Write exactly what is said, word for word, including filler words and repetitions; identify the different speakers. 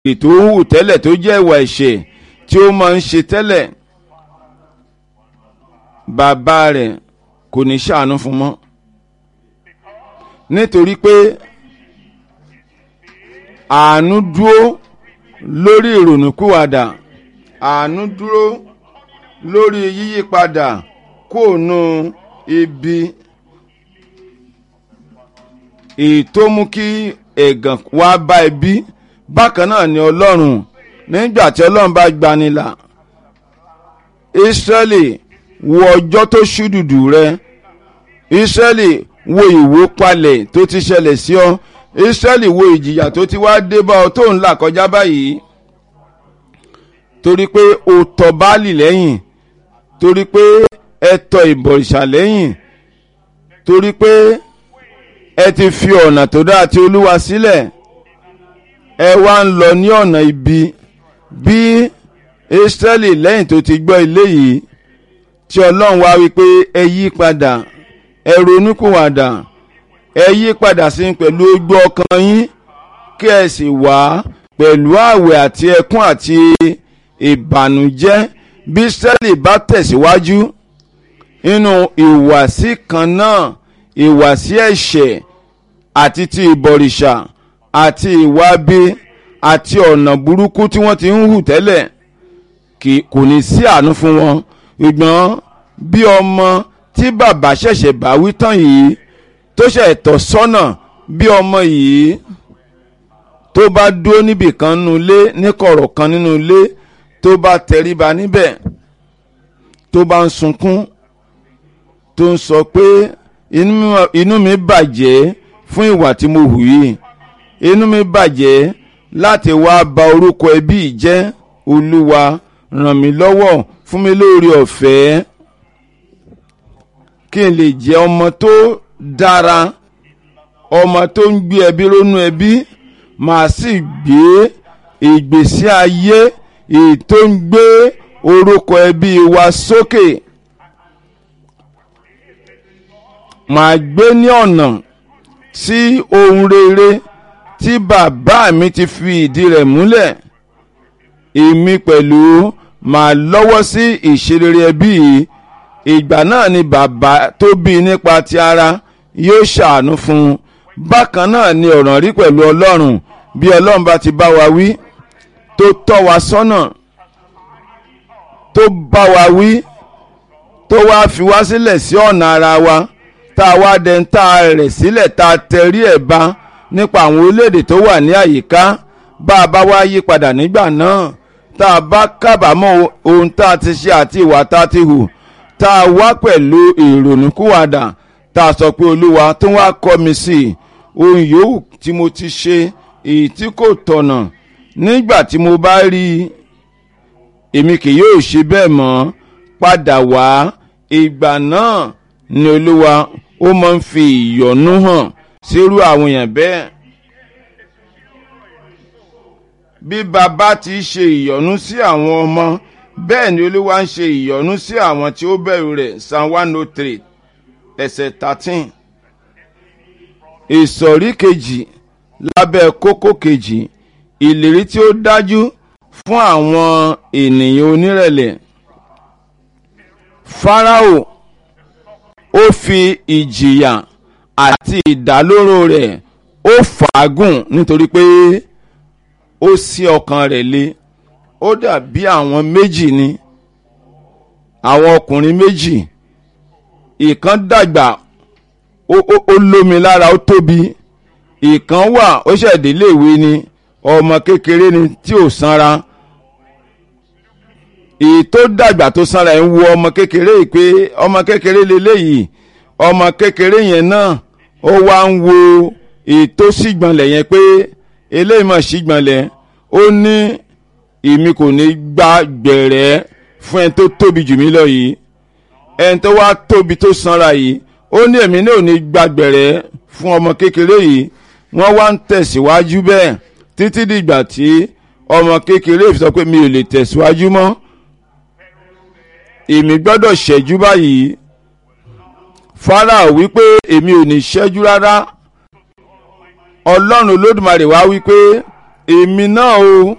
Speaker 1: tó ń hù tẹ́lẹ̀ tó jẹ́ ìwà ẹ̀ṣẹ̀ tí ó máa ń ṣe tẹ́lẹ̀, bàbá rẹ̀ kò ní ṣàánú fún mọ́, nítorí pé àánú dúró lórí ìrònúkúwàdà, àánú dúró lórí yíyípadà kóònù ibi èyí tó mú kí ẹ̀gàn wá bá ẹbí. Bákan náà ni Ọlọ́run nígbà tí Ọlọ́run bá gbanilà. Ísírẹ́lì wo ọjọ́ tó ṣú dùdù rẹ, Ísírẹ́lì wo ìwó palẹ̀ tó ti ṣẹlẹ̀ sí ọ, Ísírẹ́lì wo ìjìyà tó ti wá dé bá ọ tó ń là kọjá báyìí, torí pé o tọ̀ Báálì lẹ́yìn, torí pé ẹ tọ̀ ìbọ̀rìṣà lẹ́yìn, torí pé ẹ ti fi ọ̀nà tó dáa ti Olúwa sílẹ̀, ẹ wá ń lọ ní ọ̀nà ibi. Bí Ísírẹ́lì lẹ́yìn tó ti gbọ́ ilé yìí tí Ọlọ́run wá wípé ẹ yí padà, ẹ ronúkúwàdà, ẹ yí padà sí pẹ̀lú ogbó ọkàn yín, kí ẹ sì wá pẹ̀lú ààwẹ̀ àti ẹkún àti ìbànújẹ́. Bí Ísírẹ́lì bá tẹ̀síwájú nínú ìwàsí kan náà, ìwàsí ẹ̀ṣẹ̀ àti ti ìbọ̀rìṣà àti ìwábí àti ọ̀nà burúkú tí wọ́n ti ń hù tẹ́lẹ̀, kò ní sí àánú fún wọn. Ṣùgbọ́n bí ọmọ tí bàbá ṣẹ̀ṣẹ̀ bá wí tán yìí tó ṣẹ̀ tọ́ sọ́nà, bí ọmọ yìí tó bá dúró níbì kan nínú ilé, ní kọ̀rọ̀ kan nínú ilé, tó bá tẹríba níbẹ̀, tó bá ń sunkún, tó ń sọ pé inú mi bàjẹ́ fún ìwà tí mo hù yìí, inú mi bàjẹ́ láti wá bà orúkọ ẹbí jẹ́, Olúwa ràn mí lọ́wọ́, fún mi lóore ọ̀fẹ́ kí n lè jẹ́ ọmọ tó dára, ọmọ tó ń gbé ẹbí rónú ẹbí, màá sì gbé ìgbésí ayé èyí tó ń gbé orúkọ ẹbí wa sókè. Màá gbé ní ọ̀nà sí ohun rere tí bàbá mi ti fi ìdí rẹ̀ múlẹ̀. Èmi pẹ̀lú màá lọ́wọ́ sí ìṣerere ẹbí yìí. Ìgbà náà ni bàbá tó bí nípa ti ara yóò ṣàánú fún un. Bákan náà ni ọ̀ràn rí pẹ̀lú Ọlọ́run. Bí Ọlọ́run bá ti bá wa wí, tó tọ́ wa sọ́nà, tó bá wa wí, tó wá fi wá sílẹ̀ sí ọ̀nà ara wa, tá a wá dẹ̀ ń tá a rẹ̀ sílẹ̀, tá a tẹrí ẹ̀ bá nípa àwọn orílẹ̀-èdè tó wà ní àyíká. Bá a bá wá yí padà nígbà náà, tá a bá kábàámọ̀ ohun tá a ti ṣe àti ìwà tá a ti hù, tá a wá pẹ̀lú ìrònúkúwàdà, tá a sọ pé Olúwa tó wá kọ́ mi sí ohun yòówù tí mo ti ṣe èyí tí kò tọ̀nà, nígbà tí mo bá rí i, èmi kì yóò ṣe bẹ́ẹ̀ mọ́. Padà wá. Ìgbà náà ni Olúwa ó máa ń fi ìyọ́nú hàn sírú àwọn èèyàn bẹ́ẹ̀. Bí bàbá ti ṣe ìyọ́nú sí àwọn ọmọ, bẹ́ẹ̀ ni Olúwa ń ṣe ìyọ́nú sí àwọn tí ó bẹ̀rù rẹ̀. Psalm one oh three ẹsẹ̀ thirteen. Ìsọ̀rí kejì lábẹ́ kókó kejì, ìlérí tí ó dájú fún àwọn ènìyàn onírẹ̀lẹ̀. Fáráò ó fi ìjìyà àti ìdálóró rẹ̀ ó fàágùn nítorí pé ó ṣí ọkàn rẹ̀ le. Ó dàbí àwọn méjì ni, àwọn ọkùnrin méjì, ìkan dàgbà ó lómi lára, ó tóbi, ìkan wà ó ṣẹ̀dé léèwé ni, ọmọ kékeré ni tí ò sanra. Èyí tó dàgbà tó sanra ń wo ọmọ kékeré yìí pé ọmọ kékeré leléyìí, ọmọ kékeré yẹn náà ó wá ń wo èyí tó sígbọnlẹ̀ yẹn pé eléyìí mà sígbọnlẹ̀. Ó ní èmi kò ní gba gbẹ̀rẹ́ fún ẹni tó tóbi jù mí lọ yìí, ẹni tó wá tóbi tó sanra yìí, ó ní èmi náà ò ní gba gbẹ̀rẹ́ fún ọmọ kékeré yìí. Wọ́n wá ń tẹ̀síwájú bẹ́ẹ̀ títí dìgbà tí ọmọ kékeré fi sọ pé mi ò lè tẹ̀síwájú mọ́, èmi gbọ́dọ̀ ṣẹ́jú báyìí. Fáráò wípé èmi ò ní ṣẹ́jú rárá. Ọlọ́run Olódùmarè wá wípé èmi náà o